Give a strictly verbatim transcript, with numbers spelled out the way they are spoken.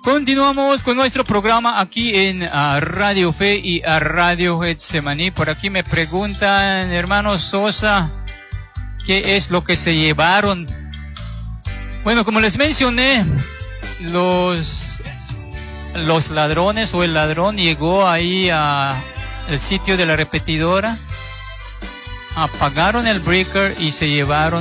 Continuamos con nuestro programa aquí en uh, Radio Fe y a Radio Getsemaní. Por aquí me preguntan, hermano Sosa, ¿qué es lo que se llevaron? Bueno, como les mencioné, los, los ladrones o el ladrón llegó ahí al sitio de la repetidora, apagaron el breaker y se llevaron